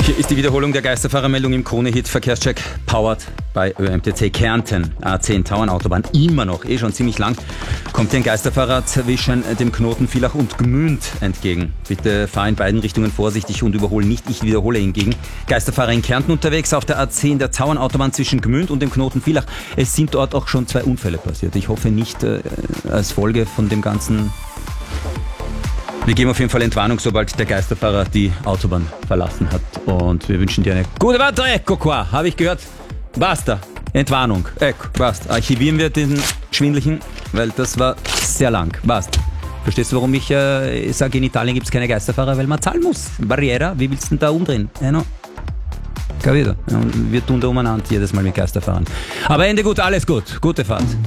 Hier ist die Wiederholung der Geisterfahrermeldung im Krone-Hit Verkehrscheck, powered bei ÖMTC Kärnten. A10 Tauernautobahn, immer noch, schon ziemlich lang, kommt dir ein Geisterfahrer zwischen dem Knoten Villach und Gmünd entgegen. Bitte fahr in beiden Richtungen vorsichtig und überhole nicht, ich wiederhole hingegen. Geisterfahrer in Kärnten unterwegs auf der A10 der Tauernautobahn zwischen Gmünd und dem Knoten Villach. Es sind dort auch schon 2 Unfälle passiert. Ich hoffe nicht als Folge von dem Ganzen. Wir geben auf jeden Fall Entwarnung, sobald der Geisterfahrer die Autobahn verlassen hat. Und wir wünschen dir eine gute Fahrt. Ecco qua, habe ich gehört. Basta. Entwarnung. Ecco, basta. Archivieren wir den Schwindlichen, weil das war sehr lang. Basta. Verstehst du, warum ich sage, in Italien gibt es keine Geisterfahrer? Weil man zahlen muss. Barriera, wie willst du denn da umdrehen? No? Capito? Wir tun da umeinander jedes Mal mit Geisterfahrern. Aber Ende gut, alles gut. Gute Fahrt.